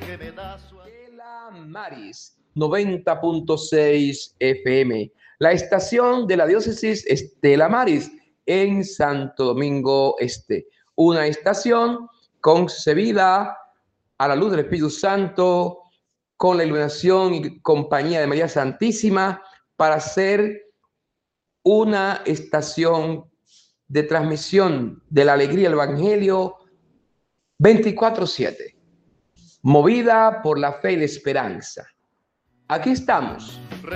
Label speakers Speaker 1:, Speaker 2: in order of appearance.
Speaker 1: La Maris 90.6 FM, la estación de la diócesis Estela Maris en Santo Domingo Este, una estación concebida a la luz del Espíritu Santo, con la iluminación y compañía de María Santísima, para ser una estación de transmisión de la alegría del Evangelio 24/7, movida por la fe y la esperanza. Aquí estamos,